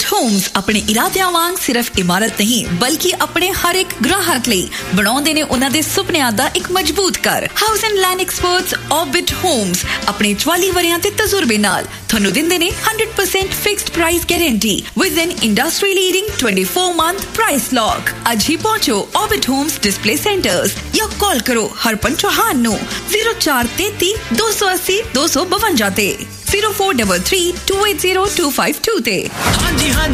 Orbit Homes अपने इरादिਆਂ ਵਾਂਗ सिर्फ इमारत नहीं बल्कि अपने हर एक ग्राहक ਲਈ ਬਣਾਉਂਦੇ ਨੇ ਉਹਨਾਂ ਦੇ ਸੁਪਨਿਆਂ ਦਾ ਇੱਕ ਮਜ਼ਬੂਤ ਘਰ। House and Land Experts Orbit Homes ਆਪਣੇ 44 ਵਰਿਆਂ ਦੇ ਤਜਰਬੇ ਨਾਲ ਤੁਹਾਨੂੰ ਦਿੰਦੇ ਨੇ 100% fixed price guarantee with N industry leading 24-month price lock. ਅੱਜ ਹੀ ਪਹੁੰਚੋ Orbit Homes ਡਿਸਪਲੇ ਸੈਂਟਰਸ ਜਾਂ ਕਾਲ ਕਰੋ ਹਰਪਨ ਚੌਹਾਨ ਨੂੰ 0433 280 252 ਤੇ 0433 280 252 ਤੇ।